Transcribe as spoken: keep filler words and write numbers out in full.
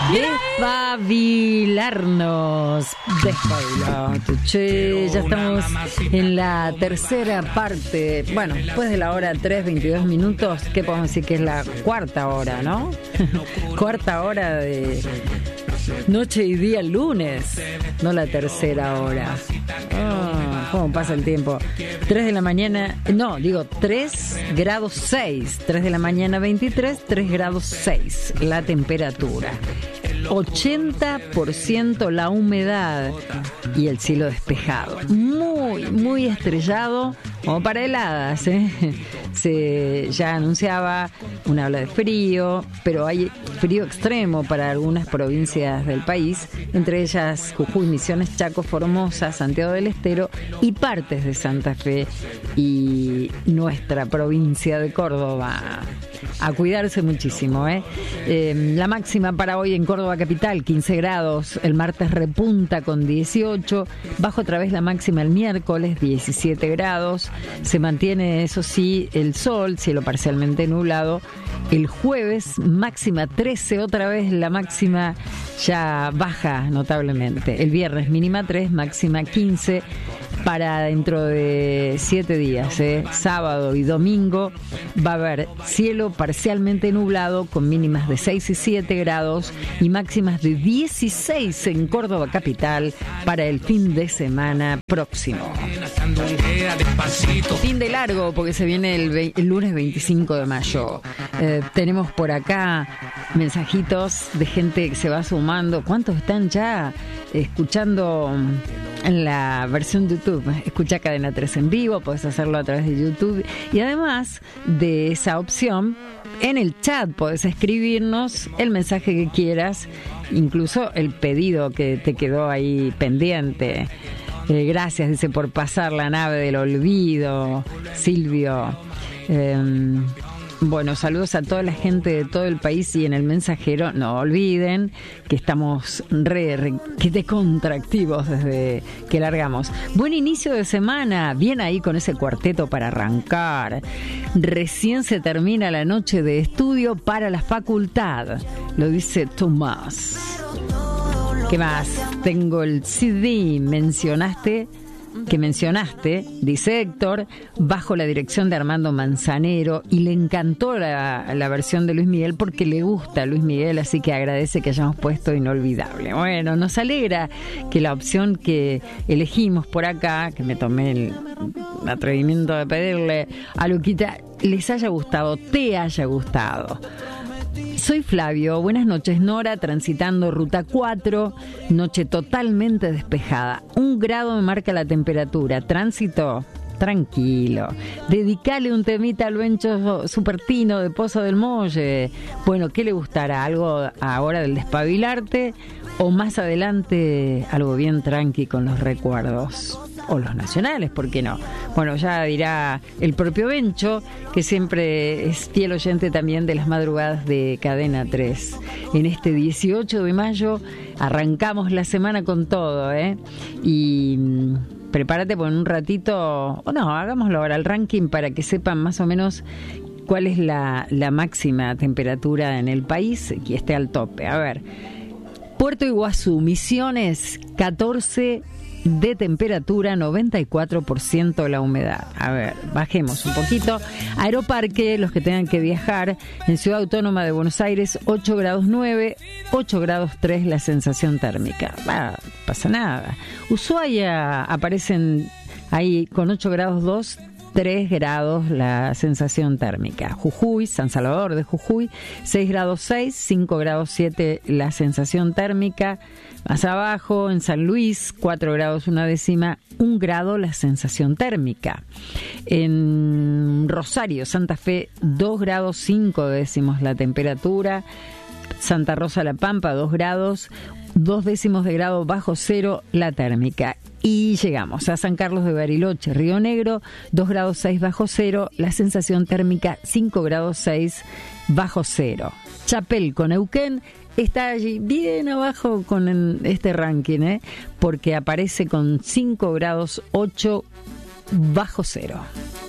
Despabilarnos. Despabilate, che. Ya estamos en la tercera parte. Bueno, después de la hora tres, veintidós minutos, ¿qué podemos decir? Que es la cuarta hora, ¿no? Cuarta hora de noche y día lunes, no la tercera hora. Oh, ¿cómo pasa el tiempo? tres de la mañana, no, digo tres grados seis. tres de la mañana veintitrés, tres grados seis la temperatura. ochenta por ciento la humedad y el cielo despejado. Muy, muy estrellado, como para heladas, ¿eh? Se ya anunciaba una ola de frío, pero hay frío extremo para algunas provincias del país, entre ellas Jujuy, Misiones, Chaco, Formosa, Santiago del Estero y partes de Santa Fe y nuestra provincia de Córdoba. A cuidarse muchísimo, ¿eh? Eh, la máxima para hoy en Córdoba capital, quince grados. El martes repunta con dieciocho. Bajo otra vez la máxima el miércoles, diecisiete grados. Se mantiene, eso sí, el sol, cielo parcialmente nublado. El jueves, máxima trece, otra vez la máxima ya baja notablemente. El viernes, mínima tres, máxima quince. Para dentro de siete días, ¿eh? Sábado y domingo va a haber cielo parcialmente nublado con mínimas de seis y siete grados y máximas de dieciséis en Córdoba capital para el fin de semana próximo. Fin de largo porque se viene el, ve- el lunes veinticinco de mayo. Eh, tenemos por acá mensajitos de gente que se va sumando. ¿Cuántos están ya escuchando en la versión de YouTube? Escucha Cadena tres en vivo, podés hacerlo a través de YouTube. Y además de esa opción, en el chat podés escribirnos el mensaje que quieras, incluso el pedido que te quedó ahí pendiente. Eh, gracias, dice, por pasar la nave del olvido, Silvio. Eh, Bueno, saludos a toda la gente de todo el país y en el mensajero. No olviden que estamos re, re que de contractivos desde que largamos. Buen inicio de semana, bien ahí con ese cuarteto para arrancar. Recién se termina la noche de estudio para la facultad, lo dice Tomás. ¿Qué más? Tengo el C D, mencionaste... que mencionaste, dice Héctor, bajo la dirección de Armando Manzanero, y le encantó la, la versión de Luis Miguel porque le gusta Luis Miguel, así que agradece que hayamos puesto Inolvidable. Bueno, nos alegra que la opción que elegimos por acá, que me tomé el atrevimiento de pedirle a Luquita, les haya gustado, te haya gustado. Soy Flavio, buenas noches Nora, transitando ruta cuatro, noche totalmente despejada, un grado me marca la temperatura, tránsito tranquilo, dedicale un temita al Bencho Supertino de Pozo del Molle. Bueno, ¿qué le gustará? ¿Algo ahora del despabilarte o más adelante algo bien tranqui con los recuerdos? O los nacionales, ¿por qué no? Bueno, ya dirá el propio Bencho, que siempre es fiel oyente también de las madrugadas de Cadena tres. En este dieciocho de mayo arrancamos la semana con todo, ¿eh? Y prepárate por un ratito, o no, hagámoslo ahora, el ranking para que sepan más o menos cuál es la, la máxima temperatura en el país y esté al tope. A ver, Puerto Iguazú, Misiones, catorce de temperatura, noventa y cuatro por ciento la humedad. A ver, bajemos un poquito. Aeroparque, los que tengan que viajar, en Ciudad Autónoma de Buenos Aires, ocho grados nueve, ocho grados tres la sensación térmica. Ah, no pasa nada. Ushuaia aparecen ahí con ocho grados dos, tres grados la sensación térmica. Jujuy, San Salvador de Jujuy, seis grados seis, cinco grados siete la sensación térmica. Más abajo, en San Luis, cuatro grados una décima, un grado la sensación térmica. En Rosario, Santa Fe, dos grados cinco décimos la temperatura. Santa Rosa La Pampa, dos grados, dos décimos de grado bajo cero la térmica. Y llegamos a San Carlos de Bariloche, Río Negro, dos grados seis bajo cero, la sensación térmica cinco grados seis bajo cero. Chapel con Neuquén está allí bien abajo con este ranking, ¿eh? Porque aparece con cinco grados ocho bajo cero.